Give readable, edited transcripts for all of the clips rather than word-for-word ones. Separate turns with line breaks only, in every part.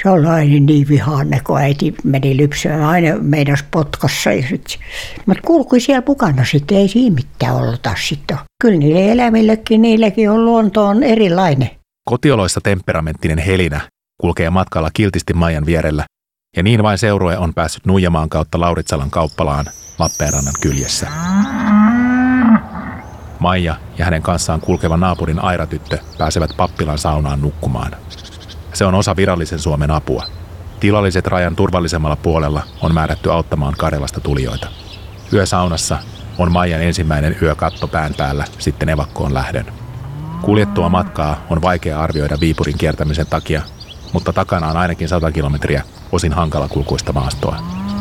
Se oli aina niin vihainen, kun äiti meni lypsämään. Aina meinas potkassa. Mutta kulkui siellä mukana sitten, ei siinä mitään ollut taas sitten. Kyllä niille eläimillekin, niilläkin on luonto on erilainen.
Kotioloissa temperamenttinen Helinä kulkee matkalla kiltisti Maijan vierellä, ja niin vain seurue on päässyt Nuijamaan kautta Lauritsalan kauppalaan Lappeenrannan kyljessä. Maija ja hänen kanssaan kulkeva naapurin Aira-tyttö pääsevät pappilan saunaan nukkumaan. Se on osa virallisen Suomen apua. Tilalliset rajan turvallisemmalla puolella on määrätty auttamaan Karjalasta tulijoita. Yösaunassa on Maijan ensimmäinen yökatto pään päällä sitten evakkoon lähdön. Kuljettua matkaa on vaikea arvioida Viipurin kiertämisen takia, mutta takana on ainakin 100 kilometriä osin hankalakulkuista maastoa.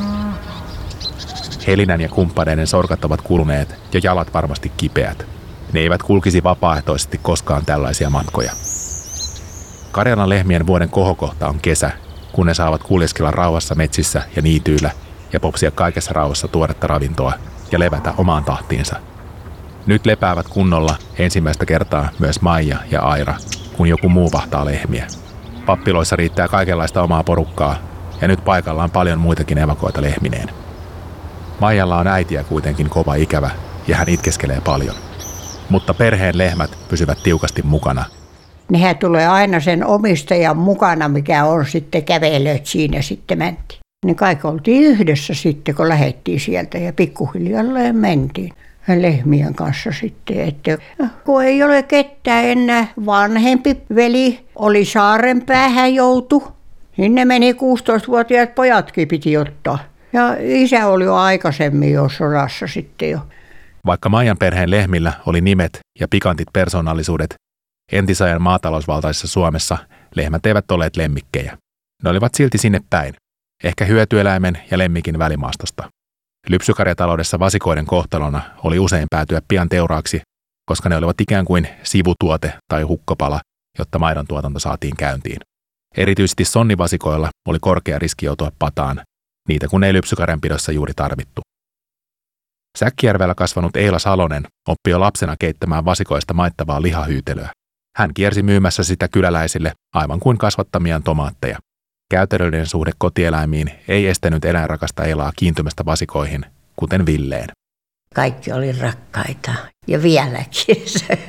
Helinän ja kumppaneiden sorkat ovat kuluneet ja jalat varmasti kipeät. Ne eivät kulkisi vapaaehtoisesti koskaan tällaisia matkoja. Karjalan lehmien vuoden kohokohta on kesä, kun ne saavat kuljeskella rauhassa metsissä ja niityillä ja popsia kaikessa rauhassa tuoretta ravintoa ja levätä omaan tahtiinsa. Nyt lepäävät kunnolla ensimmäistä kertaa myös Maija ja Aira, kun joku muu vahtaa lehmiä. Pappiloissa riittää kaikenlaista omaa porukkaa ja nyt paikalla on paljon muitakin evakoita lehmineen. Maijalla on äitiä kuitenkin kova ikävä ja hän itkeskelee paljon. Mutta perheen lehmät pysyvät tiukasti mukana.
Nehän tulee aina sen omistajan mukana, mikä on sitten kävelöt siinä sitten mentiin. Niin kaikki oltiin yhdessä sitten, kun lähdettiin sieltä ja pikkuhiljalleen mentiin lehmien kanssa sitten. Että kun ei ole ketään enää, vanhempi veli oli Saarenpäähän joutu. Sinne meni 16-vuotiaat pojatkin piti ottaa. Ja isä oli jo aikaisemmin jo sodassa sitten jo.
Vaikka Maijan perheen lehmillä oli nimet ja pikantit persoonallisuudet, entisajan maatalousvaltaisessa Suomessa lehmät eivät olleet lemmikkejä. Ne olivat silti sinne päin, ehkä hyötyeläimen ja lemmikin välimaastosta. Lypsykarjataloudessa vasikoiden kohtalona oli usein päätyä pian teuraaksi, koska ne olivat ikään kuin sivutuote tai hukkopala, jotta maidon tuotanto saatiin käyntiin. Erityisesti sonnivasikoilla oli korkea riski joutua pataan, niitä kun ei lypsykarjanpidossa juuri tarvittu. Säkkijärvellä kasvanut Eila Salonen oppi jo lapsena keittämään vasikoista maittavaa lihahyytelöä. Hän kiersi myymässä sitä kyläläisille aivan kuin kasvattamiaan tomaatteja. Käytännöllinen suhde kotieläimiin ei estänyt eläinrakasta Eilaa kiintymästä vasikoihin, kuten Villeen.
Kaikki oli rakkaita ja vieläkin.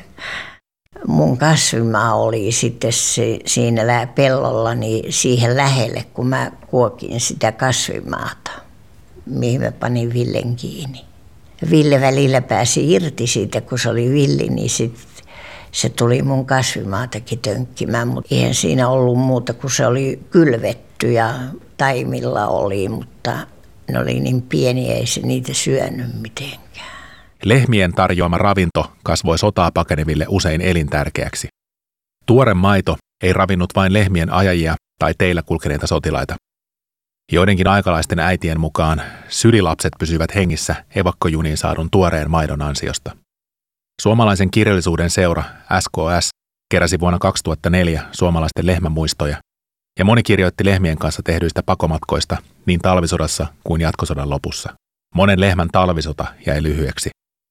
Mun kasvimaa oli sitten siinä pellolla niin siihen lähelle, kun mä kuokin sitä kasvimaata, mihin mä panin Villen kiinni. Ville välillä pääsi irti siitä, kun se oli villi, niin se tuli mun kasvimaatakin tönkkimään, mutta eihän siinä ollut muuta, kun se oli kylvetty ja taimilla oli, mutta ne oli niin pieniä, ei se niitä syönyt mitenkään.
Lehmien tarjoama ravinto kasvoi sotaa pakeneville usein elintärkeäksi. Tuore maito ei ravinnut vain lehmien ajajia tai teillä kulkeneita sotilaita. Joidenkin aikalaisten äitien mukaan sylilapset pysyivät hengissä evakkojuniin saadun tuoreen maidon ansiosta. Suomalaisen kirjallisuuden seura SKS keräsi vuonna 2004 suomalaisten lehmämuistoja, ja moni kirjoitti lehmien kanssa tehdyistä pakomatkoista niin talvisodassa kuin jatkosodan lopussa. Monen lehmän talvisota jäi lyhyeksi.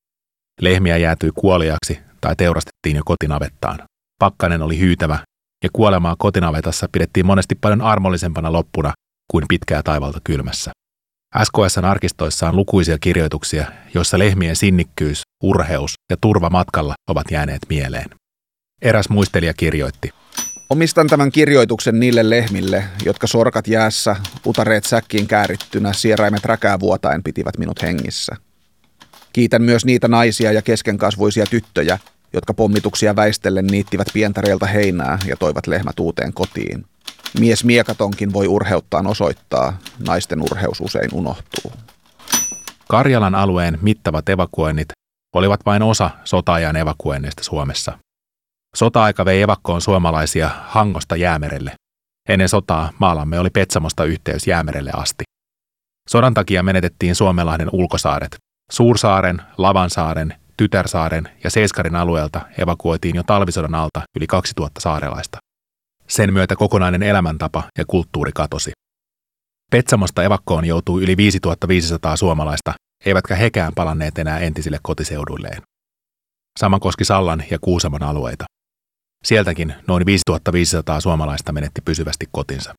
Lehmiä jäätyi kuoliaksi tai teurastettiin jo kotinavettaan. Pakkanen oli hyytävä, ja kuolemaa kotinavetassa pidettiin monesti paljon armollisempana loppuna kuin pitkää taivalta kylmässä. SKS:n arkistoissa on lukuisia kirjoituksia, joissa lehmien sinnikkyys, urheus ja turva matkalla ovat jääneet mieleen. Eräs muistelija kirjoitti:
Omistan tämän kirjoituksen niille lehmille, jotka sorkat jäässä, utareet säkkiin käärittynä, sieraimet räkää vuotaen pitivät minut hengissä. Kiitän myös niitä naisia ja keskenkasvuisia tyttöjä, jotka pommituksia väistellen niittivät pientareilta heinää ja toivat lehmät uuteen kotiin. Mies miekatonkin voi urheuttaan osoittaa, naisten urheus usein unohtuu.
Karjalan alueen mittavat evakuoinnit olivat vain osa sota-ajan evakuoinneista Suomessa. Sota-aika vei evakkoon suomalaisia Hangosta Jäämerelle. Ennen sotaa maallamme oli Petsamosta yhteys Jäämerelle asti. Sodan takia menetettiin Suomenlahden ulkosaaret. Suursaaren, Lavansaaren, Tytärsaaren ja Seiskarin alueelta evakuoitiin jo talvisodan alta yli 2000 saarelaista. Sen myötä kokonainen elämäntapa ja kulttuuri katosi. Petsamosta evakkoon joutui yli 5500 suomalaista, eivätkä hekään palanneet enää entisille kotiseuduilleen. Sama koski Sallan ja Kuusamon alueita. Sieltäkin noin 5500 suomalaista menetti pysyvästi kotinsa.